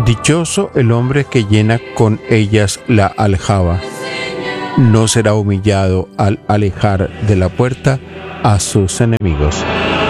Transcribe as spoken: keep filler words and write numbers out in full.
Dichoso el hombre que llena con ellas la aljaba. No será humillado al alejar de la puerta a sus enemigos.